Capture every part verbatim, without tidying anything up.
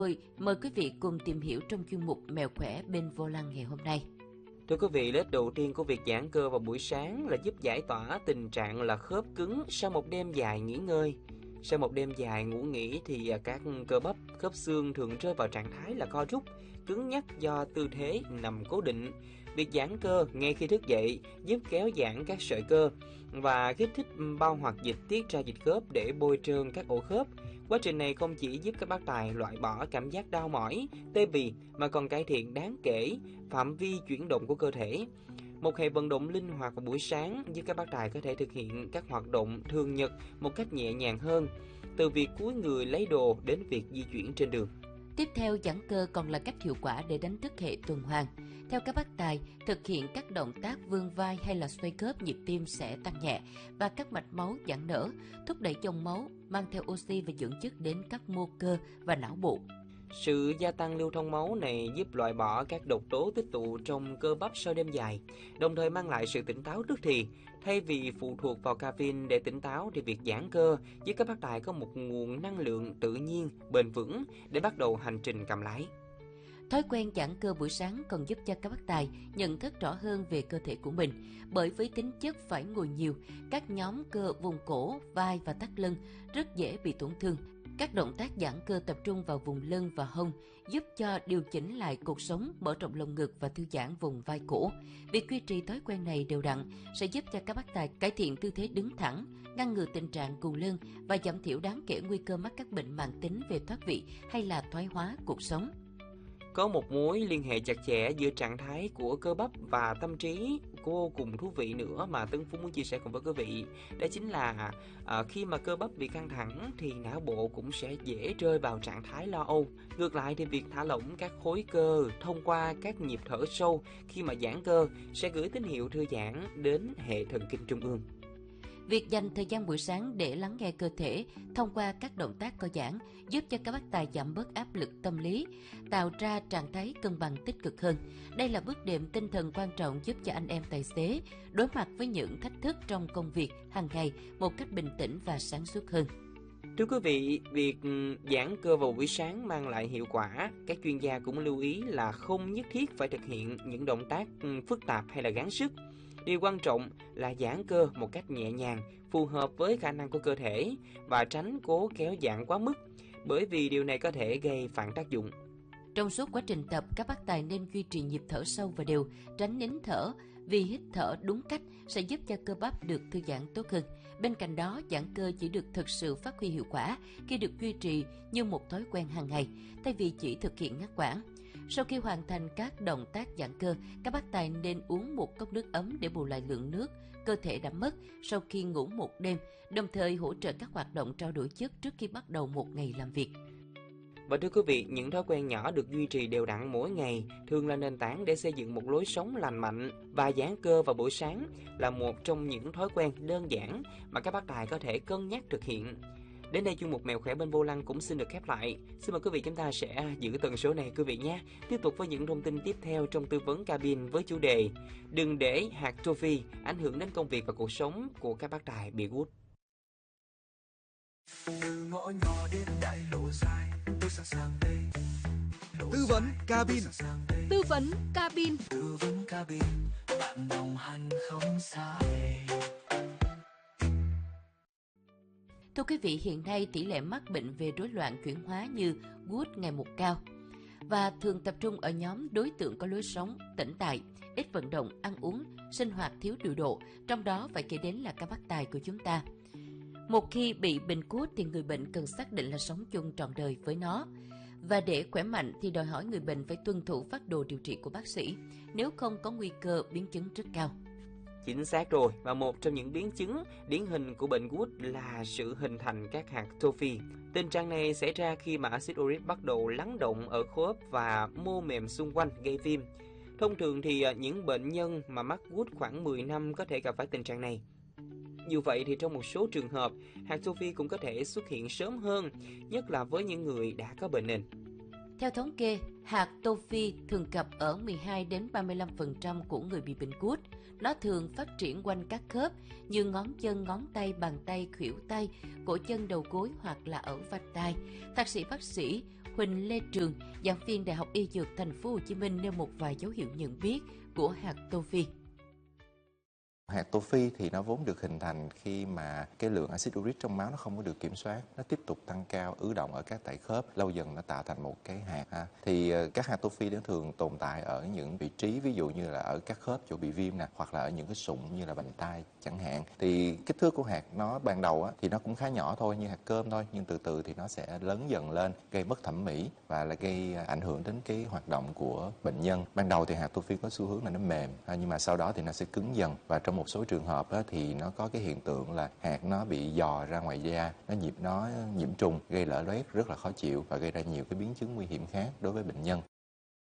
Tôi mời quý vị cùng tìm hiểu trong chuyên mục Mèo khỏe bên vô lăng ngày hôm nay. Thưa quý vị, lết đầu tiên của việc giãn cơ vào buổi sáng là giúp giải tỏa tình trạng là khớp cứng sau một đêm dài nghỉ ngơi. Sau một đêm dài ngủ nghỉ thì các cơ bắp, khớp xương thường rơi vào trạng thái là co rút, cứng nhắc do tư thế nằm cố định. Việc giãn cơ ngay khi thức dậy giúp kéo giãn các sợi cơ và kích thích bao hoạt dịch tiết ra dịch khớp để bôi trơn các ổ khớp. Quá trình này không chỉ giúp các bác tài loại bỏ cảm giác đau mỏi, tê bì mà còn cải thiện đáng kể phạm vi chuyển động của cơ thể. Một hệ vận động linh hoạt vào buổi sáng giúp các bác tài có thể thực hiện các hoạt động thường nhật một cách nhẹ nhàng hơn, từ việc cúi người lấy đồ đến việc di chuyển trên đường. Tiếp theo, giãn cơ còn là cách hiệu quả để đánh thức hệ tuần hoàn. Theo các bác tài, thực hiện các động tác vươn vai hay là xoay khớp, nhịp tim sẽ tăng nhẹ và các mạch máu giãn nở, thúc đẩy dòng máu mang theo oxy và dưỡng chất đến các mô cơ và não bộ. Sự gia tăng lưu thông máu này giúp loại bỏ các độc tố tích tụ trong cơ bắp sau đêm dài, đồng thời mang lại sự tỉnh táo tức thì. Thay vì phụ thuộc vào caffeine để tỉnh táo thì việc giãn cơ giúp các bác tài có một nguồn năng lượng tự nhiên, bền vững để bắt đầu hành trình cầm lái. Thói quen giãn cơ buổi sáng còn giúp cho các bác tài nhận thức rõ hơn về cơ thể của mình, bởi với tính chất phải ngồi nhiều, các nhóm cơ vùng cổ, vai và thắt lưng rất dễ bị tổn thương. Các động tác giãn cơ tập trung vào vùng lưng và hông giúp cho điều chỉnh lại cột sống, mở rộng lồng ngực và thư giãn vùng vai cổ. Việc duy trì thói quen này đều đặn sẽ giúp cho các bác tài cải thiện tư thế đứng thẳng, ngăn ngừa tình trạng cù lưng và giảm thiểu đáng kể nguy cơ mắc các bệnh mãn tính về thoát vị hay là thoái hóa cột sống. Có một mối liên hệ chặt chẽ giữa trạng thái của cơ bắp và tâm trí vô cùng thú vị nữa mà Tấn Phú muốn chia sẻ cùng với quý vị. Đó chính là à, khi mà cơ bắp bị căng thẳng thì não bộ cũng sẽ dễ rơi vào trạng thái lo âu. Ngược lại thì việc thả lỏng các khối cơ thông qua các nhịp thở sâu khi mà giãn cơ sẽ gửi tín hiệu thư giãn đến hệ thần kinh trung ương. Việc dành thời gian buổi sáng để lắng nghe cơ thể thông qua các động tác co giãn giúp cho các bác tài giảm bớt áp lực tâm lý, tạo ra trạng thái cân bằng tích cực hơn. Đây là bước đệm tinh thần quan trọng giúp cho anh em tài xế đối mặt với những thách thức trong công việc hàng ngày một cách bình tĩnh và sáng suốt hơn. Thưa quý vị, việc giãn cơ vào buổi sáng mang lại hiệu quả. Các chuyên gia cũng lưu ý là không nhất thiết phải thực hiện những động tác phức tạp hay là gắng sức. Điều quan trọng là giãn cơ một cách nhẹ nhàng, phù hợp với khả năng của cơ thể và tránh cố kéo giãn quá mức, bởi vì điều này có thể gây phản tác dụng. Trong suốt quá trình tập, các bác tài nên duy trì nhịp thở sâu và đều, tránh nín thở, vì hít thở đúng cách sẽ giúp cho cơ bắp được thư giãn tốt hơn. Bên cạnh đó, giãn cơ chỉ được thực sự phát huy hiệu quả khi được duy trì như một thói quen hàng ngày, thay vì chỉ thực hiện ngắt quãng. Sau khi hoàn thành các động tác giãn cơ, các bác tài nên uống một cốc nước ấm để bù lại lượng nước cơ thể đã mất sau khi ngủ một đêm, đồng thời hỗ trợ các hoạt động trao đổi chất trước khi bắt đầu một ngày làm việc. Và thưa quý vị, những thói quen nhỏ được duy trì đều đặn mỗi ngày thường là nền tảng để xây dựng một lối sống lành mạnh, và giãn cơ vào buổi sáng là một trong những thói quen đơn giản mà các bác tài có thể cân nhắc thực hiện. Đến đây chuyên mục Mèo khỏe bên vô lăng cũng xin được khép lại. Xin mời quý vị chúng ta sẽ giữ tần số này quý vị nhé. Tiếp tục với những thông tin tiếp theo trong tư vấn cabin với chủ đề đừng để hạt châu Phi ảnh hưởng đến công việc và cuộc sống của các bác tài bị gút. Từ ngõ nhỏ đến đại lộ dài, tôi sẵn sàng đây. Tư vấn cabin. Tư vấn cabin. Tư vấn cabin, bạn đồng hành không xa. Thưa quý vị, hiện nay tỷ lệ mắc bệnh về rối loạn chuyển hóa như gút ngày một cao và thường tập trung ở nhóm đối tượng có lối sống tĩnh tại, ít vận động, ăn uống, sinh hoạt thiếu điều độ, trong đó phải kể đến là các bác tài của chúng ta. Một khi bị bệnh gút thì người bệnh cần xác định là sống chung trọn đời với nó. Và để khỏe mạnh thì đòi hỏi người bệnh phải tuân thủ phác đồ điều trị của bác sĩ, nếu không có nguy cơ biến chứng rất cao. Chính xác rồi, và một trong những biến chứng điển hình của bệnh gút là sự hình thành các hạt châu Phi. Tình trạng này xảy ra khi mà axit uric bắt đầu lắng động ở khớp và mô mềm xung quanh, gây viêm. Thông thường thì những bệnh nhân mà mắc gút khoảng mười năm có thể gặp phải tình trạng này. Dù vậy thì trong một số trường hợp, hạt châu Phi cũng có thể xuất hiện sớm hơn, nhất là với những người đã có bệnh nền. Theo thống kê, hạt tô phi thường gặp ở mười hai đến ba mươi lăm phần trăm của người bị bệnh gút. Nó thường phát triển quanh các khớp như ngón chân, ngón tay, bàn tay, khuỷu tay, cổ chân, đầu gối hoặc là ở vạch tai. Thạc sĩ bác sĩ Huỳnh Lê Trường, giảng viên Đại học Y Dược Thành phố Hồ Chí Minh nêu một vài dấu hiệu nhận biết của hạt tô phi. Hạt tô phi thì nó vốn được hình thành khi mà cái lượng axit uric trong máu nó không có được kiểm soát, nó tiếp tục tăng cao, ứ động ở các tại khớp, lâu dần nó tạo thành một cái hạt. Ha. Thì các hạt tô phi nó thường tồn tại ở những vị trí, ví dụ như là ở các khớp chỗ bị viêm nè, hoặc là ở những cái sụn như là vành tai chẳng hạn. Thì kích thước của hạt nó ban đầu á, thì nó cũng khá nhỏ thôi, như hạt cơm thôi, nhưng từ từ thì nó sẽ lớn dần lên, gây mất thẩm mỹ và là gây ảnh hưởng đến cái hoạt động của bệnh nhân. Ban đầu thì hạt tô phi có xu hướng là nó mềm, nhưng mà sau đó thì nó sẽ cứng dần, và trong một số trường hợp đó thì nó có cái hiện tượng là hạt nó bị dò ra ngoài da, nó nhiễm nó nhiễm trùng, gây lở loét rất là khó chịu và gây ra nhiều cái biến chứng nguy hiểm khác đối với bệnh nhân.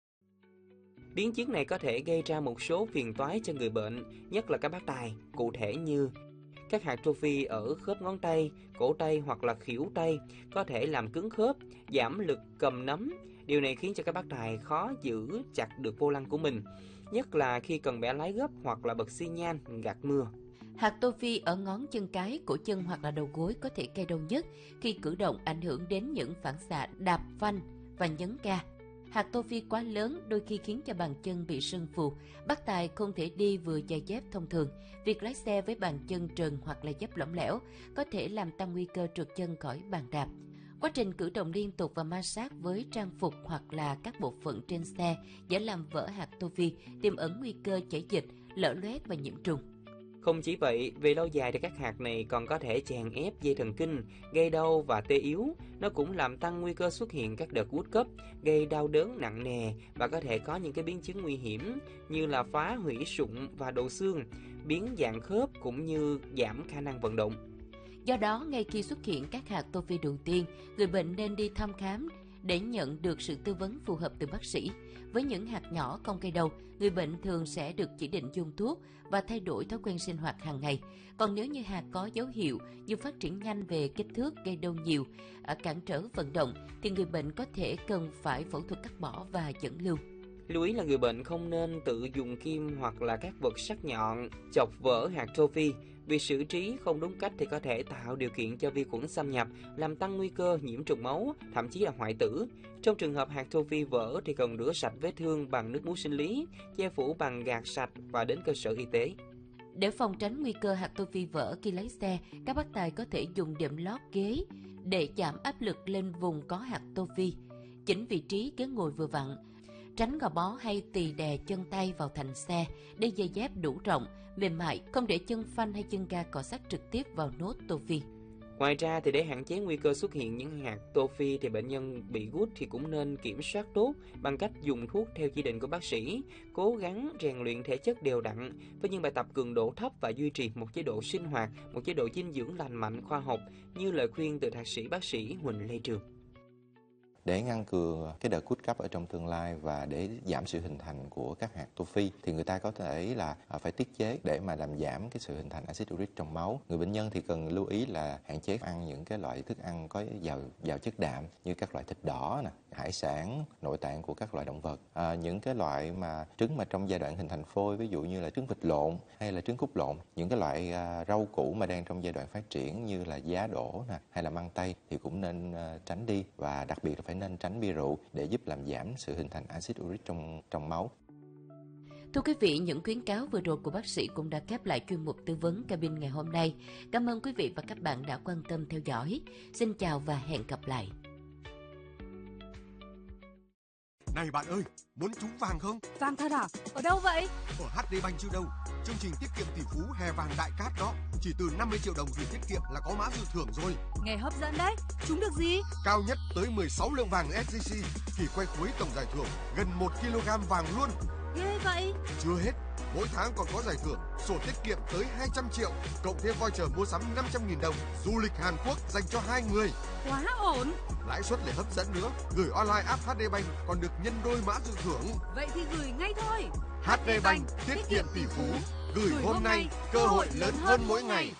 Biến chứng này có thể gây ra một số phiền toái cho người bệnh, nhất là các bác tài, cụ thể như các hạt tô phi ở khớp ngón tay, cổ tay hoặc là khuỷu tay có thể làm cứng khớp, giảm lực cầm nắm. Điều này khiến cho các bác tài khó giữ chặt được vô lăng của mình, nhất là khi cần bẻ lái gấp hoặc là bật xi nhan, gạt mưa. Hạt tô phi ở ngón chân cái, cổ chân hoặc là đầu gối có thể gây đau nhức khi cử động, ảnh hưởng đến những phản xạ đạp phanh và nhấn ga. Hạt tô phi quá lớn đôi khi khiến cho bàn chân bị sưng phù, bác tài không thể đi vừa giày dép thông thường. Việc lái xe với bàn chân trần hoặc là dép lỏng lẻo có thể làm tăng nguy cơ trượt chân khỏi bàn đạp. Quá trình cử động liên tục và ma sát với trang phục hoặc là các bộ phận trên xe dễ làm vỡ hạt tô phi, tiềm ẩn nguy cơ chảy dịch, lở loét và nhiễm trùng. Không chỉ vậy, về lâu dài thì các hạt này còn có thể chèn ép dây thần kinh, gây đau và tê yếu. Nó cũng làm tăng nguy cơ xuất hiện các đợt gút cấp, gây đau đớn nặng nề và có thể có những cái biến chứng nguy hiểm như là phá hủy sụn và độ xương, biến dạng khớp cũng như giảm khả năng vận động. Do đó, ngay khi xuất hiện các hạt tô phi đầu tiên, người bệnh nên đi thăm khám để nhận được sự tư vấn phù hợp từ bác sĩ. Với những hạt nhỏ không gây đau, người bệnh thường sẽ được chỉ định dùng thuốc và thay đổi thói quen sinh hoạt hàng ngày. Còn nếu như hạt có dấu hiệu như phát triển nhanh về kích thước, gây đau nhiều, cản trở vận động, thì người bệnh có thể cần phải phẫu thuật cắt bỏ và dẫn lưu. Lưu ý là người bệnh không nên tự dùng kim hoặc là các vật sắc nhọn chọc vỡ hạt tô phi. Vì xử trí không đúng cách thì có thể tạo điều kiện cho vi khuẩn xâm nhập, làm tăng nguy cơ nhiễm trùng máu, thậm chí là hoại tử. Trong trường hợp hạt tô phi vỡ thì cần rửa sạch vết thương bằng nước muối sinh lý, che phủ bằng gạt sạch và đến cơ sở y tế. Để phòng tránh nguy cơ hạt tô phi vỡ khi lái xe, các bác tài có thể dùng đệm lót ghế để giảm áp lực lên vùng có hạt tô phi, chỉnh vị trí ghế ngồi vừa vặn, tránh gò bó hay tì đè chân tay vào thành xe, để giày dép đủ rộng, mềm mại, không để chân phanh hay chân ga cọ sát trực tiếp vào nốt tô phi. Ngoài ra thì để hạn chế nguy cơ xuất hiện những hạt tô phi thì bệnh nhân bị gút thì cũng nên kiểm soát tốt bằng cách dùng thuốc theo chỉ định của bác sĩ, cố gắng rèn luyện thể chất đều đặn với những bài tập cường độ thấp và duy trì một chế độ sinh hoạt, một chế độ dinh dưỡng lành mạnh khoa học như lời khuyên từ thạc sĩ bác sĩ Huỳnh Lê Trường. Để ngăn ngừa cái đợt gút cấp ở trong tương lai và để giảm sự hình thành của các hạt tô phi thì người ta có thể là phải tiết chế để mà làm giảm cái sự hình thành axit uric trong máu. Người bệnh nhân thì cần lưu ý là hạn chế ăn những cái loại thức ăn có giàu giàu chất đạm như các loại thịt đỏ nè, hải sản, nội tạng của các loại động vật. À, những cái loại mà trứng mà trong giai đoạn hình thành phôi, ví dụ như là trứng vịt lộn hay là trứng cút lộn, những cái loại à, rau củ mà đang trong giai đoạn phát triển như là giá đỗ nè hay là măng tây thì cũng nên à, tránh đi, và đặc biệt là phải nên tránh bia rượu để giúp làm giảm sự hình thành axit uric trong trong máu. Thưa quý vị, những khuyến cáo vừa rồi của bác sĩ cũng đã khép lại chuyên mục tư vấn cabin ngày hôm nay. Cảm ơn quý vị và các bạn đã quan tâm theo dõi. Xin chào và hẹn gặp lại. Này bạn ơi, muốn trúng vàng không? Vàng thật à? Ở đâu vậy? Ở hát đê Bank chứ đâu. Chương trình tiết kiệm tỷ phú hè vàng đại cát đó. Chỉ từ năm mươi triệu đồng gửi tiết kiệm là có mã dự thưởng rồi. Nghe hấp dẫn đấy. Trúng được gì? Cao nhất tới mười sáu lượng vàng ét gi xê. Kỳ quay cuối tổng giải thưởng gần một ki lô gam vàng luôn. Ghê vậy. Chưa hết, mỗi tháng còn có giải thưởng sổ tiết kiệm tới hai trăm triệu, cộng thêm voucher mua sắm năm trăm nghìn đồng, du lịch Hàn Quốc dành cho hai người. Quá ổn. Lãi suất lại hấp dẫn nữa, gửi online app hát đê Bank còn được nhân đôi mã dự thưởng. Vậy thì gửi ngay thôi. hát đê Bank tiết kiệm tỷ phú, gửi hôm nay, cơ hội lớn hơn mỗi ngày.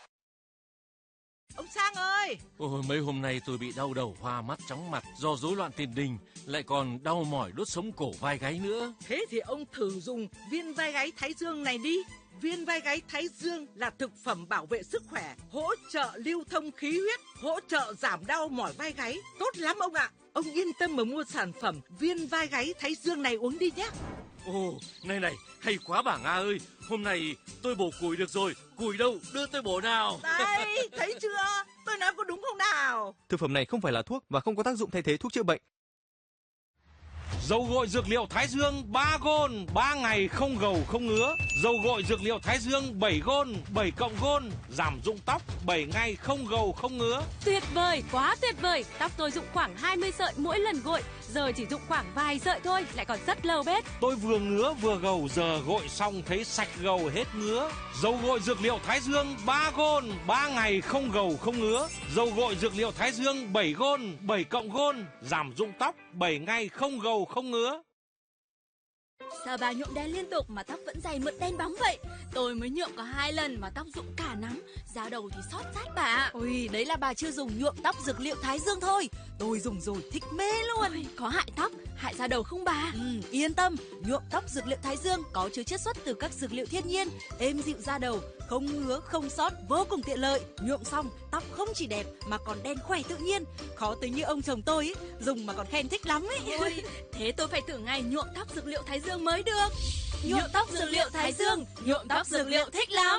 Ông Sang ơi! Ôi, mấy hôm nay tôi bị đau đầu, hoa mắt, chóng mặt do rối loạn tiền đình, lại còn đau mỏi đốt sống cổ vai gáy nữa. Thế thì ông thử dùng viên vai gáy Thái Dương này đi. Viên vai gáy Thái Dương là thực phẩm bảo vệ sức khỏe, hỗ trợ lưu thông khí huyết, hỗ trợ giảm đau mỏi vai gáy, tốt lắm ông ạ. Ông yên tâm mà mua sản phẩm viên vai gáy thái dương này uống đi nhé. Ồ, này này, hay quá bà Nga ơi. Hôm nay tôi bổ củi được rồi. Củi đâu, đưa tôi bổ nào. Đây, thấy chưa? Tôi nói có đúng không nào? Thực phẩm này không phải là thuốc và không có tác dụng thay thế thuốc chữa bệnh. Dầu gội dược liệu Thái Dương ba gôn, ba ngày không gầu không ngứa. Dầu gội dược liệu Thái Dương bảy gôn, bảy cộng gôn, giảm rụng tóc, bảy ngày không gầu không ngứa. Tuyệt vời, quá tuyệt vời. Tóc tôi rụng khoảng hai mươi sợi mỗi lần gội, giờ chỉ rụng khoảng vài sợi thôi, lại còn rất lâu bết. Tôi vừa ngứa vừa gầu, giờ gội xong thấy sạch gầu hết ngứa. Dầu gội dược liệu Thái Dương ba gôn, ba ngày không gầu không ngứa. Dầu gội dược liệu Thái Dương bảy gôn, bảy cộng gôn, giảm rụng tóc, bảy ngày không gầu không ngứa. Sao bà nhuộm đen liên tục mà tóc vẫn dày mượt đen bóng vậy? Tôi mới nhuộm có hai lần mà tóc rụng cả nắm, da đầu thì xót rát bà. Ôi, đấy là bà chưa dùng nhuộm tóc dược liệu Thái Dương thôi. Tôi dùng rồi thích mê luôn. Ôi, có hại tóc, hại da đầu không bà? Ừ, yên tâm, nhuộm tóc dược liệu Thái Dương có chứa chiết xuất từ các dược liệu thiên nhiên, êm dịu da đầu, không ngứa, không xót, vô cùng tiện lợi. Nhuộm xong, tóc không chỉ đẹp mà còn đen khỏe tự nhiên. Khó tính như ông chồng tôi ấy, dùng mà còn khen thích lắm ấy. Ôi, thế tôi phải thử ngày nhuộm tóc dược liệu Thái Dương mới được. Nhuộm tóc dược liệu Thái Dương, nhuộm tóc dược liệu thích lắm.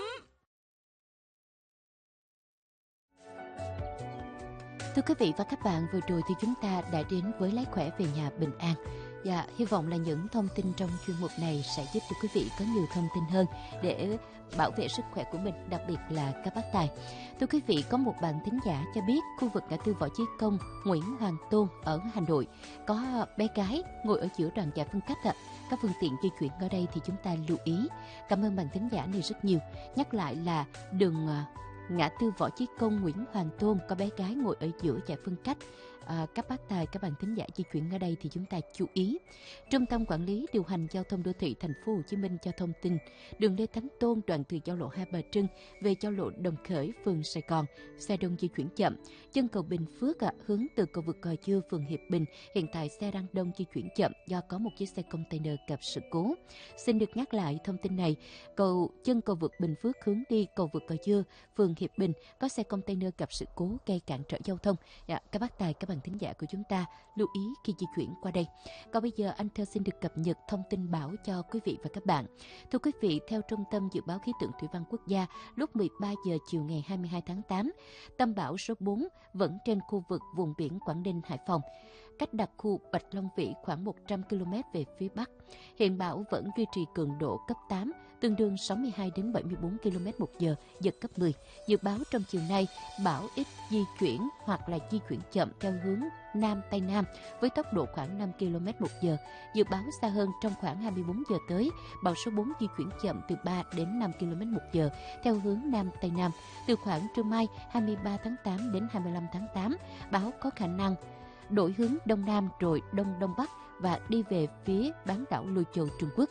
Thưa quý vị và các bạn, vừa rồi thì chúng ta đã đến với Lái Khỏe Về Nhà bình an. Và hy vọng là những thông tin trong chuyên mục này sẽ giúp cho quý vị có nhiều thông tin hơn để bảo vệ sức khỏe của mình, đặc biệt là các bác tài. Thưa quý vị, có một bạn thính giả cho biết khu vực ngã tư Võ Chí Công, Nguyễn Hoàng Tôn ở Hà Nội có bé gái ngồi ở giữa đoạn giải phân cách ạ. Các phương tiện di chuyển ở đây thì chúng ta lưu ý. Cảm ơn bạn thính giả này rất nhiều. Nhắc lại là đường ngã tư Võ Chí Công, Nguyễn Hoàng Tôn có bé gái ngồi ở giữa giải phân cách. À, các bác tài, các bạn thính giả di chuyển ở đây thì chúng ta chú ý. Trung tâm Quản lý Điều hành Giao thông Đô thị Thành phố Hồ Chí Minh cho thông tin đường Lê Thánh Tôn đoạn từ giao lộ Hai Bà Trưng về giao lộ Đồng Khởi, phường Sài Gòn, xe đông di chuyển chậm. Chân cầu Bình Phước à, hướng từ cầu vượt Gò Dưa, phường Hiệp Bình, hiện tại xe đang đông di chuyển chậm do có một chiếc xe container gặp sự cố. Xin được nhắc lại thông tin này, cầu chân cầu vượt Bình Phước hướng đi cầu vượt Gò Dưa, phường Hiệp Bình có xe container gặp sự cố gây cản trở giao thông. Dạ, các bác tài, các bạn thính giả của chúng ta lưu ý khi di chuyển qua đây. Còn bây giờ anh Thơ xin được cập nhật thông tin bão cho quý vị và các bạn. Thưa quý vị, theo Trung tâm Dự báo Khí tượng Thủy văn Quốc gia, lúc mười ba giờ chiều ngày hai mươi hai tháng tám, tâm bão số bốn vẫn trên khu vực vùng biển Quảng Ninh, Hải Phòng, cách đặc khu Bạch Long Vĩ khoảng một trăm ki lô mét về phía bắc. Hiện bão vẫn duy trì cường độ cấp tám, tương đương sáu mươi hai đến bảy mươi bốn ki lô mét một giờ, giật cấp mười. Dự báo trong chiều nay, bão ít di chuyển hoặc là di chuyển chậm theo hướng Nam Tây Nam với tốc độ khoảng năm ki lô mét một giờ. Dự báo xa hơn trong khoảng hai mươi bốn giờ tới, bão số bốn di chuyển chậm từ ba đến năm ki lô mét một giờ theo hướng Nam Tây Nam. Từ khoảng trưa mai hai mươi ba tháng tám đến hai mươi lăm tháng tám, bão có khả năng đổi hướng Đông Nam rồi Đông Đông Bắc và đi về phía bán đảo Lôi Châu, Trung Quốc.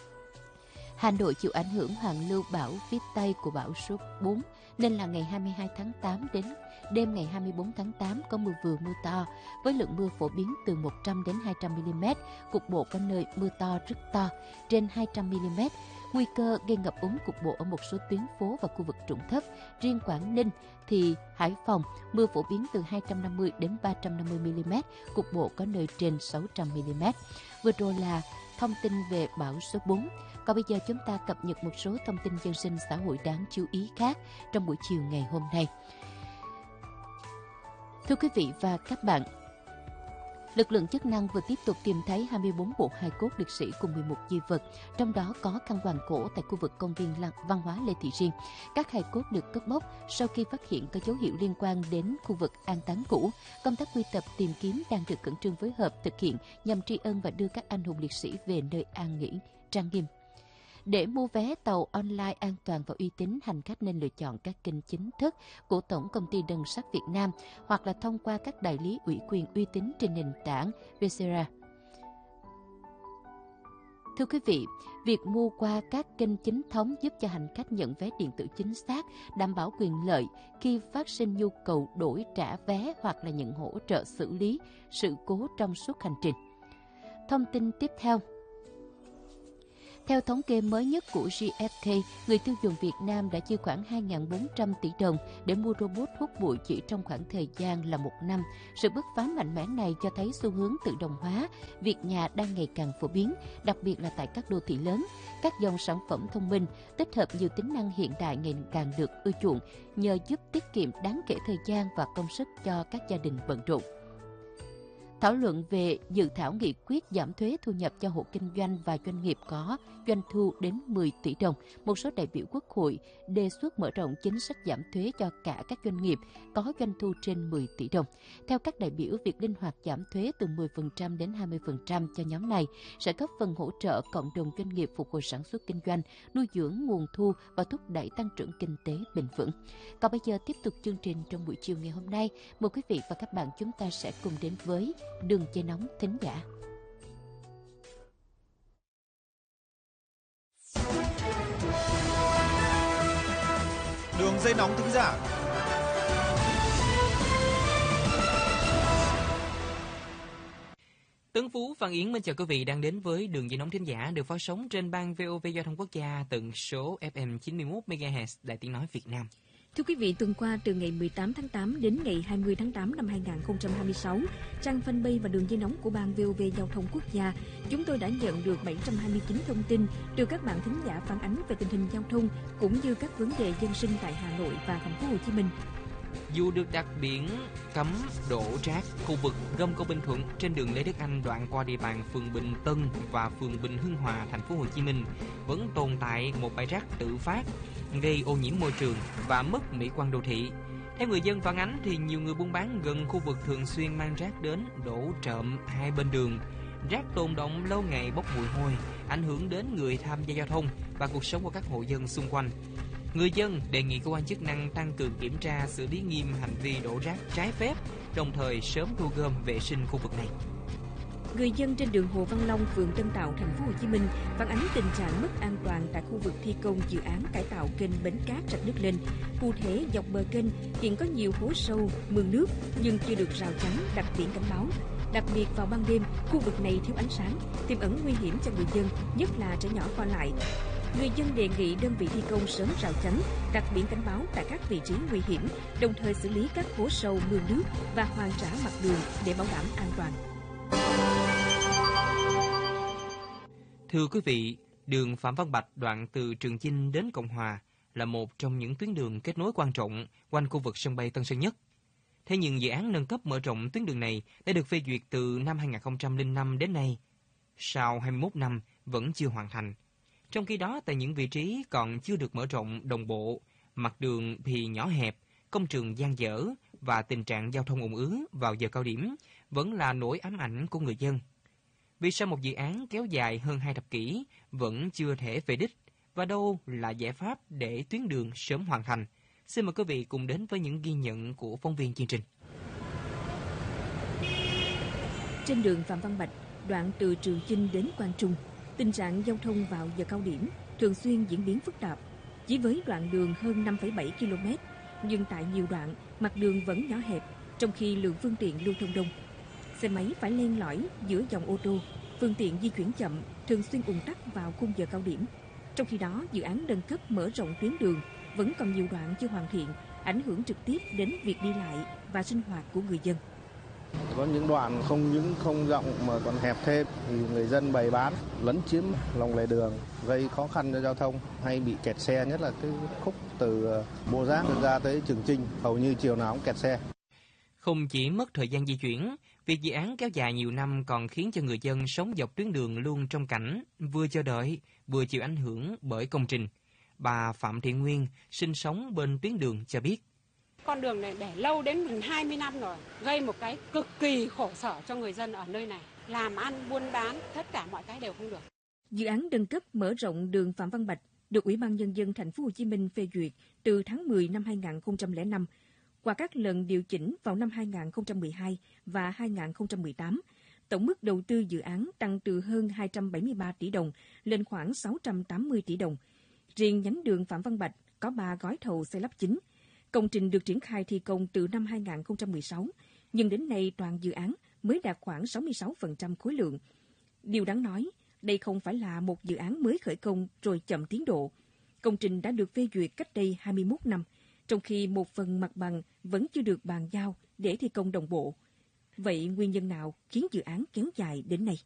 Hà Nội chịu ảnh hưởng hoàn lưu bão phía Tây của bão số bốn, nên là ngày hai mươi hai tháng tám đến đêm ngày hai mươi bốn tháng tám có mưa vừa mưa to, với lượng mưa phổ biến từ một trăm đến hai trăm mi li mét, cục bộ có nơi mưa to rất to, trên hai trăm mi li mét. Nguy cơ gây ngập úng cục bộ ở một số tuyến phố và khu vực trũng thấp. Riêng Quảng Ninh thì Hải Phòng mưa phổ biến từ hai trăm năm mươi đến ba trăm năm mươi mi li mét, cục bộ có nơi trên sáu trăm mi li mét. Vừa rồi là thông tin về bão số bốn. Còn bây giờ chúng ta cập nhật một số thông tin dân sinh xã hội đáng chú ý khác trong buổi chiều ngày hôm nay. Thưa quý vị và các bạn, lực lượng chức năng vừa tiếp tục tìm thấy hai mươi bốn bộ hài cốt liệt sĩ cùng mười một di vật, trong đó có khăn quàng cổ tại khu vực công viên văn hóa Lê Thị Riêng. Các hài cốt được cất bóc sau khi phát hiện có dấu hiệu liên quan đến khu vực an táng cũ. Công tác quy tập tìm kiếm đang được khẩn trương phối hợp thực hiện nhằm tri ân và đưa các anh hùng liệt sĩ về nơi an nghỉ trang nghiêm. Để mua vé tàu online an toàn và uy tín, hành khách nên lựa chọn các kênh chính thức của Tổng Công ty Đường sắt Việt Nam hoặc là thông qua các đại lý ủy quyền uy tín trên nền tảng Vietcetera. Thưa quý vị, việc mua qua các kênh chính thống giúp cho hành khách nhận vé điện tử chính xác, đảm bảo quyền lợi khi phát sinh nhu cầu đổi trả vé hoặc là nhận hỗ trợ xử lý sự cố trong suốt hành trình. Thông tin tiếp theo. Theo thống kê mới nhất của giê ép ca, người tiêu dùng Việt Nam đã chi khoảng hai nghìn bốn trăm tỷ đồng để mua robot hút bụi chỉ trong khoảng thời gian là một năm. Sự bứt phá mạnh mẽ này cho thấy xu hướng tự động hóa, việc nhà đang ngày càng phổ biến, đặc biệt là tại các đô thị lớn. Các dòng sản phẩm thông minh tích hợp nhiều tính năng hiện đại ngày càng được ưa chuộng, nhờ giúp tiết kiệm đáng kể thời gian và công sức cho các gia đình bận rộn. Thảo luận về dự thảo nghị quyết giảm thuế thu nhập cho hộ kinh doanh và doanh nghiệp có doanh thu đến mười tỷ đồng, một số đại biểu Quốc hội đề xuất mở rộng chính sách giảm thuế cho cả các doanh nghiệp có doanh thu trên mười tỷ đồng. Theo các đại biểu, việc linh hoạt giảm thuế từ mười phần trăm đến hai mươi phần trăm cho nhóm này sẽ góp phần hỗ trợ cộng đồng doanh nghiệp phục hồi sản xuất kinh doanh, nuôi dưỡng nguồn thu và thúc đẩy tăng trưởng kinh tế bền vững. Còn bây giờ tiếp tục chương trình trong buổi chiều ngày hôm nay, mời quý vị và các bạn chúng ta sẽ cùng đến với đường dây nóng thính giả. Đường dây nóng thính giả. Tấn Phú, Phan Yến mến chào quý vị đang đến với đường dây nóng thính giả được phát sóng trên ban vê o vê Giao thông Quốc gia tần số ép em chín mươi mốt mê ga héc Đài Tiếng nói Việt Nam. Thưa quý vị, tuần qua từ ngày mười tám tháng tám đến ngày hai mươi tháng tám năm hai nghìn không trăm hai mươi sáu, trang fanpage và đường dây nóng của ban vê o vê Giao thông Quốc gia, chúng tôi đã nhận được bảy trăm hai mươi chín thông tin từ các bạn thính giả phản ánh về tình hình giao thông cũng như các vấn đề dân sinh tại Hà Nội và thành phố Hồ Chí Minh. Dù được đặt biển cấm đổ rác khu vực gâm Cầu Bình Thuận trên đường Lê Đức Anh đoạn qua địa bàn phường Bình Tân và phường Bình Hưng Hòa, thành phố Hồ Chí Minh, vẫn tồn tại một bãi rác tự phát gây ô nhiễm môi trường và mất mỹ quan đô thị. Theo người dân phản ánh thì nhiều người buôn bán gần khu vực thường xuyên mang rác đến đổ trộm hai bên đường. Rác tồn đọng lâu ngày bốc mùi hôi, ảnh hưởng đến người tham gia giao thông và cuộc sống của các hộ dân xung quanh. Người dân đề nghị cơ quan chức năng tăng cường kiểm tra, xử lý nghiêm hành vi đổ rác trái phép, đồng thời sớm thu gom vệ sinh khu vực này. Người dân trên đường Hồ Văn Long, phường Tân Tạo, thành phố Hồ Chí Minh phản ánh tình trạng mất an toàn tại khu vực thi công dự án cải tạo kênh Bến Cát Rạch Nước Lên. Cụ thể, dọc bờ kênh hiện có nhiều hố sâu, mương nước nhưng chưa được rào chắn, đặt biển cảnh báo. Đặc biệt vào ban đêm, khu vực này thiếu ánh sáng, tiềm ẩn nguy hiểm cho người dân, nhất là trẻ nhỏ qua lại. Người dân đề nghị đơn vị thi công sớm rào chắn, đặt biển cảnh báo tại các vị trí nguy hiểm, đồng thời xử lý các hố sâu, mương nước và hoàn trả mặt đường để bảo đảm an toàn. Thưa quý vị, đường Phạm Văn Bạch đoạn từ Trường Chinh đến Cộng Hòa là một trong những tuyến đường kết nối quan trọng quanh khu vực sân bay Tân Sơn Nhất. Thế nhưng dự án nâng cấp mở rộng tuyến đường này đã được phê duyệt từ năm hai nghìn không trăm lẻ năm đến nay. Sau hai mươi mốt năm vẫn chưa hoàn thành. Trong khi đó, tại những vị trí còn chưa được mở rộng đồng bộ, mặt đường thì nhỏ hẹp, công trường dang dở và tình trạng giao thông ùn ứ vào giờ cao điểm vẫn là nỗi ám ảnh của người dân. Vì sao một dự án kéo dài hơn hai thập kỷ vẫn chưa thể về đích và đâu là giải pháp để tuyến đường sớm hoàn thành? Xin mời quý vị cùng đến với những ghi nhận của phóng viên chương trình. Trên đường Phạm Văn Bạch, đoạn từ Trường Chinh đến Quang Trung, tình trạng giao thông vào giờ cao điểm thường xuyên diễn biến phức tạp. Chỉ với đoạn đường hơn năm phẩy bảy ki lô mét, nhưng tại nhiều đoạn mặt đường vẫn nhỏ hẹp, trong khi lượng phương tiện lưu thông đông. Xe máy phải len lỏi giữa dòng ô tô, phương tiện di chuyển chậm, thường xuyên ùn tắc vào khung giờ cao điểm. Trong khi đó, dự án nâng cấp mở rộng tuyến đường vẫn còn nhiều đoạn chưa hoàn thiện, ảnh hưởng trực tiếp đến việc đi lại và sinh hoạt của người dân. Có những đoạn không những không rộng mà còn hẹp thêm thì người dân bày bán lấn chiếm lòng lề đường, gây khó khăn cho giao thông, hay bị kẹt xe, nhất là cái khúc từ Bô Giác ra tới Trường Chinh, hầu như chiều nào cũng kẹt xe. Không chỉ mất thời gian di chuyển, việc dự án kéo dài nhiều năm còn khiến cho người dân sống dọc tuyến đường luôn trong cảnh vừa chờ đợi, vừa chịu ảnh hưởng bởi công trình. Bà Phạm Thị Nguyên, sinh sống bên tuyến đường cho biết. Con đường này để lâu đến gần hai mươi năm rồi, gây một cái cực kỳ khổ sở cho người dân ở nơi này. Làm ăn, buôn bán, tất cả mọi cái đều không được. Dự án nâng cấp mở rộng đường Phạm Văn Bạch được Ủy ban Nhân dân thành phố Hồ Chí Minh phê duyệt từ tháng mười năm hai nghìn không trăm lẻ năm. Qua các lần điều chỉnh vào năm hai nghìn không trăm mười hai và hai nghìn không trăm mười tám, tổng mức đầu tư dự án tăng từ hơn hai trăm bảy mươi ba tỷ đồng lên khoảng sáu trăm tám mươi tỷ đồng. Riêng nhánh đường Phạm Văn Bạch có ba gói thầu xây lắp chính. Công trình được triển khai thi công từ năm hai nghìn không trăm mười sáu, nhưng đến nay toàn dự án mới đạt khoảng sáu mươi sáu phần trăm khối lượng. Điều đáng nói, Đây không phải là một dự án mới khởi công rồi chậm tiến độ. Công trình đã được phê duyệt cách đây hai mươi mốt năm, trong khi một phần mặt bằng vẫn chưa được bàn giao để thi công đồng bộ. Vậy nguyên nhân nào khiến dự án kéo dài đến nay?